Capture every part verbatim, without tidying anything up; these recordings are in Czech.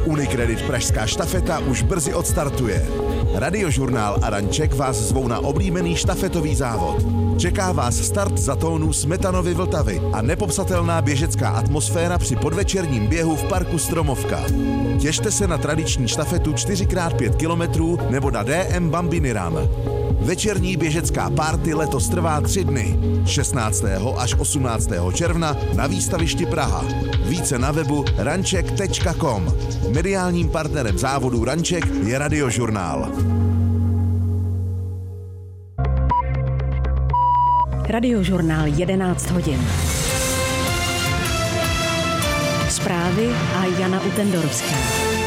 Unicredit pražská štafeta už brzy odstartuje. Radiožurnál a Ranček vás zvou na oblíbený štafetový závod. Čeká vás start za tónu Smetanovy Vltavy a nepopsatelná běžecká atmosféra při podvečerním běhu v parku Stromovka. Těšte se na tradiční štafetu čtyři krát pět kilometrů nebo na D M Bambini Run. Večerní běžecká party letos trvá tři dny. šestnáctého až osmnáctého června na výstavišti Praha. Více na webu ranček tečka com. Mediálním partnerem závodu Ranček je Radiožurnál. Radiožurnál jedenáct hodin. Zprávy a Jana Utendorovská.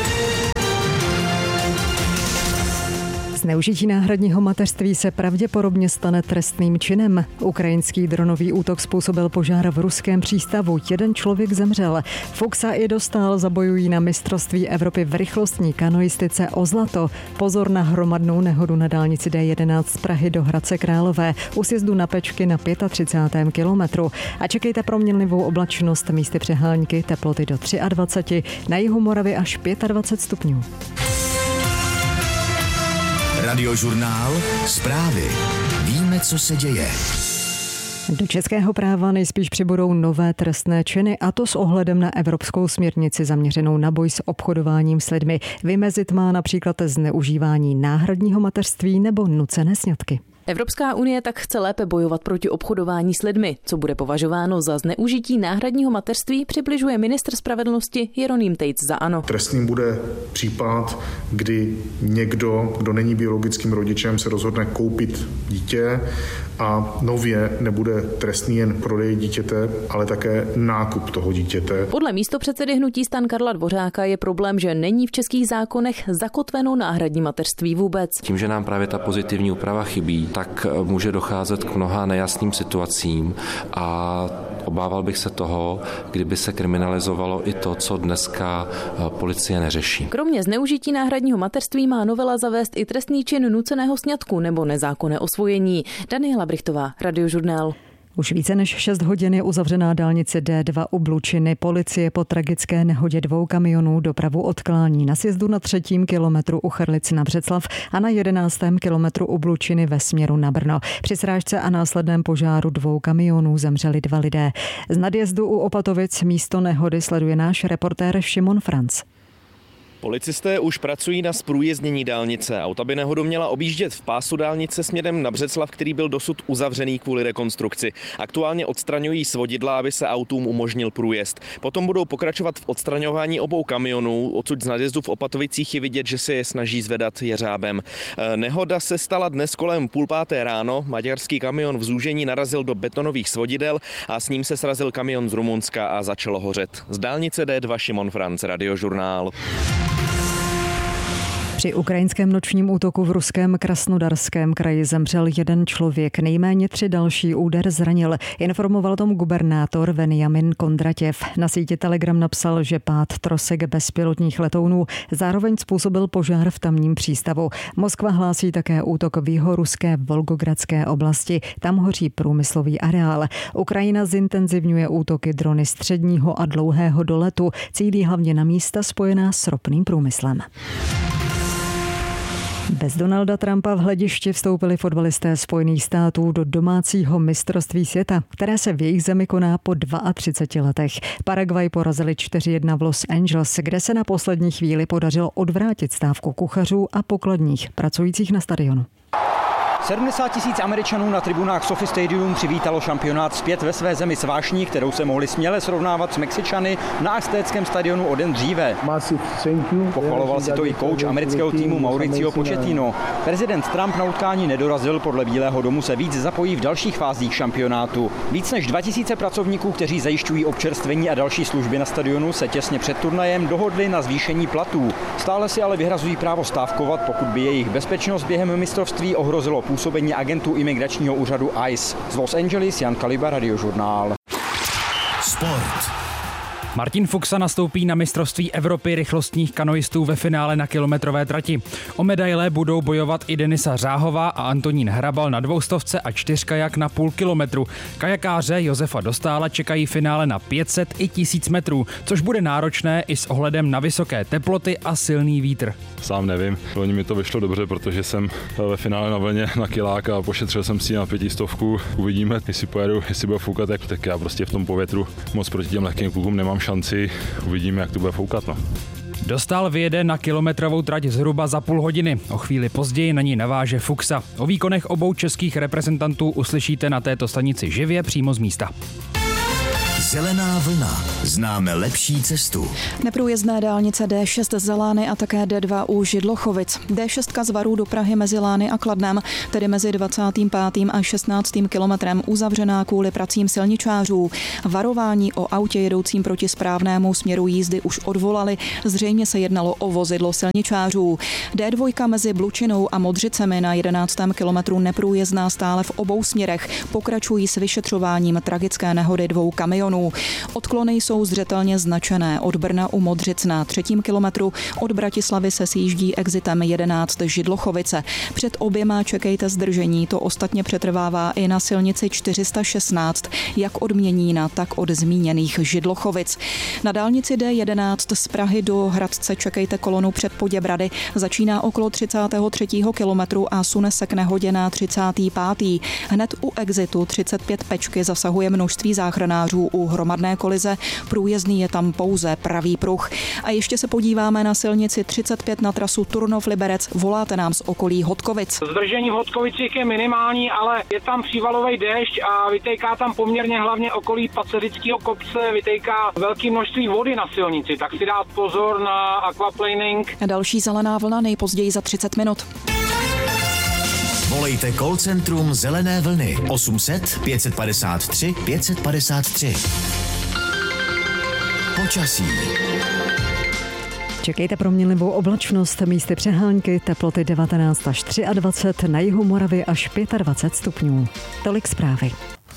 Zneužití náhradního mateřství se pravděpodobně stane trestným činem. Ukrajinský dronový útok způsobil požár v ruském přístavu. Jeden člověk zemřel. Fuxa i Dostál zabojují na mistrovství Evropy v rychlostní kanoistice o zlato. Pozor na hromadnou nehodu na dálnici D jedenáct z Prahy do Hradce Králové u sjezdu na Pečky na třicátém pátém kilometru. A čekejte proměnlivou oblačnost, místy přehánky, teploty do dvacet tři, na jihu Moravy až dvacet pět stupňů. Radiožurnál, zprávy. Víme, co se děje. Do českého práva nejspíš přibudou nové trestné činy, a to s ohledem na evropskou směrnici zaměřenou na boj s obchodováním s lidmi. Vymezit má například zneužívání náhradního mateřství nebo nucené sňatky. Evropská unie tak chce lépe bojovat proti obchodování s lidmi. Co bude považováno za zneužití náhradního mateřství, přibližuje ministr spravedlnosti Jeroným Tejc za ANO. Trestným bude případ, kdy někdo, kdo není biologickým rodičem, se rozhodne koupit dítě a nově nebude trestný jen prodej dítěte, ale také nákup toho dítěte. Podle místopředsedy hnutí STAN Karla Dvořáka je problém, že není v českých zákonech zakotveno náhradní mateřství vůbec. Tím, že nám právě ta pozitivní úprava chybí, tak může docházet k mnoha nejasným situacím a obával bych se toho, kdyby se kriminalizovalo i to, co dneska policie neřeší. Kromě zneužití náhradního mateřství má novela zavést i trestný čin nuceného sňatku nebo nezákonné osvojení. Daniela Brichtová, Radiožurnál. Už více než šest hodin je uzavřená dálnice D dva u Blučiny. Policie po tragické nehodě dvou kamionů dopravu odklání na sjezdu na třetím kilometru u Chrlic na Břeclav a na jedenáctém kilometru u Blučiny ve směru na Brno. Při srážce a následném požáru dvou kamionů zemřeli dva lidé. Z nadjezdu u Opatovic místo nehody sleduje náš reportér Šimon Franc. Policisté už pracují na zprůjezdnění dálnice. Auta by nehodu měla objíždět v pásu dálnice směrem na Břeclav, který byl dosud uzavřený kvůli rekonstrukci. Aktuálně odstraňují svodidla, aby se autům umožnil průjezd. Potom budou pokračovat v odstraňování obou kamionů. Odsud z nadjezdu v Opatovicích je vidět, že se je snaží zvedat jeřábem. Nehoda se stala dnes kolem půl páté ráno. Maďarský kamion v zúžení narazil do betonových svodidel a s ním se srazil kamion z Rumunska a začalo hořet. Z dálnice D dva Šimon Franc, Radiožurnál. Při ukrajinském nočním útoku v ruském Krasnodarském kraji zemřel jeden člověk, nejméně tři další úder zranil. Informoval tom gubernátor Veniamin Kondratěv. Na síti Telegram napsal, že pád trosek bezpilotních letounů zároveň způsobil požár v tamním přístavu. Moskva hlásí také útok v jihoruské Volgogradské oblasti. Tam hoří průmyslový areál. Ukrajina zintenzivňuje útoky drony středního a dlouhého doletu. Cílí hlavně na místa spojená s ropným průmyslem. Bez Donalda Trumpa v hledišti vstoupili fotbalisté Spojených států do domácího mistrovství světa, které se v jejich zemi koná po třiceti dvou letech. Paraguay porazili čtyři jedna v Los Angeles, kde se na poslední chvíli podařilo odvrátit stávku kuchařů a pokladních pracujících na stadionu. sedmdesát tisíc Američanů na tribunách Sophie Stadium přivítalo šampionát zpět ve své zemi s vášní, kterou se mohli směle srovnávat s Mexičany na aztéckém stadionu o den dříve. Pochvaloval si to i kouč amerického týmu Mauricio Pochettino. Prezident Trump na utkání nedorazil, podle Bílého domu se víc zapojí v dalších fázích šampionátu. Víc než dva tisíce pracovníků, kteří zajišťují občerstvení a další služby na stadionu, se těsně před turnajem dohodli na zvýšení platů. Stále si ale vyhrazují právo stávkovat, pokud by jejich bezpečnost během mistrovství ohrozilo působení agentů imigračního úřadu I C E. Z Los Angeles Jan Kaliba, Radiožurnál. Sport. Martin Fuxa nastoupí na mistrovství Evropy rychlostních kanoistů ve finále na kilometrové trati. O medaile budou bojovat i Denisa Řáhová a Antonín Hrabal na dvoustovce a čtyřkajak na půl kilometru. Kajakáře Josefa Dostála čekají finále na pět set i tisíc metrů, což bude náročné i s ohledem na vysoké teploty a silný vítr. Sám nevím, loni mi to vyšlo dobře, protože jsem ve finále na vlně na kilák a pošetřil jsem si na pětistovku. Uvidíme, jestli pojedu, jestli bude foukat, tak, tak já prostě v tom povětru moc proti těm lehkým klukům nemám šanci. Uvidíme, jak to bude foukat. No. Dostál vyjede na kilometrovou trať zhruba za půl hodiny. O chvíli později na ní naváže Fuxa. O výkonech obou českých reprezentantů uslyšíte na této stanici živě přímo z místa. Zelená vlna. Známe lepší cestu. Neprůjezdné dálnice D šest z Lány a také D dva u Židlochovic. D šest z Varů do Prahy mezi Lány a Kladnem, tedy mezi dvacátým pátým a šestnáctým kilometrem, uzavřená kvůli pracím silničářů. Varování o autě jedoucím proti správnému směru jízdy už odvolali. Zřejmě se jednalo o vozidlo silničářů. D dva mezi Blučinou a Modřicemi na jedenáctém kilometru neprůjezdná stále v obou směrech. Pokračují s vyšetřováním tragické nehody dvou kamionů. Odklony jsou zřetelně značené. Od Brna u Modřic na třetím kilometru, od Bratislavy se sjíždí exitem jedenáct Židlochovice. Před oběma čekejte zdržení, to ostatně přetrvává i na silnici čtyři sta šestnáct, jak od Měnína, tak od zmíněných Židlochovic. Na dálnici D jedenáct z Prahy do Hradce čekejte kolonu před Poděbrady. Začíná okolo třicátého třetího kilometru a sune se k nehodě na třicátý pátý Hned u exitu třicet pět Pečky zasahuje množství záchranářů u hromadné kolize, průjezdný je tam pouze pravý pruh. A ještě se podíváme na silnici třicet pět na trasu Turnov-Liberec, voláte nám z okolí Hodkovic. Zdržení v Hodkovicích je minimální, ale je tam přívalový déšť a vytéká tam poměrně hlavně okolí Pacerického kopce, vytéká velké množství vody na silnici, tak si dát pozor na aquaplaning. A další zelená vlna nejpozději za třicet minut. Volejte call centrum Zelené vlny osm set pět set padesát tři pět set padesát tři. Počasí. Čekejte proměnlivou oblačnost, místy přehánky, teploty devatenáct až dvacet tři, na jihu Moravy až dvacet pět stupňů. Tolik zprávy.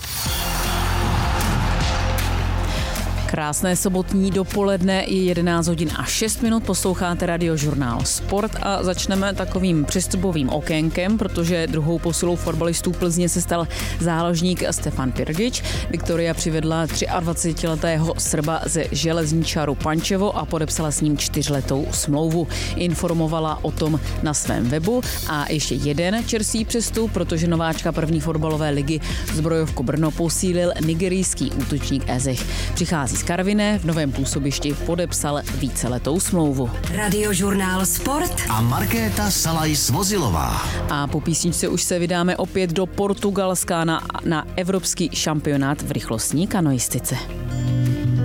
Krásné sobotní dopoledne, je jedenáct hodin a šest minut, posloucháte Radiožurnál Sport a začneme takovým přestupovým okénkem, protože druhou posilou fotbalistů Plzně se stal záložník Stefan Pirgič. Viktoria přivedla dvacetitříletého Srba ze Železničaru Pančevo a podepsala s ním čtyřletou smlouvu. Informovala o tom na svém webu. A ještě jeden čerstvý přestup, protože nováčka první fotbalové ligy Zbrojovku Brno posílil nigerijský útočník Ezech. Přichází z Karviné, v novém působišti podepsal víceletou smlouvu. Radiožurnál Sport a Markéta Salaj-Svozilová. A po písničce už se vydáme opět do Portugalska na, na evropský šampionát v rychlostní kanoistice.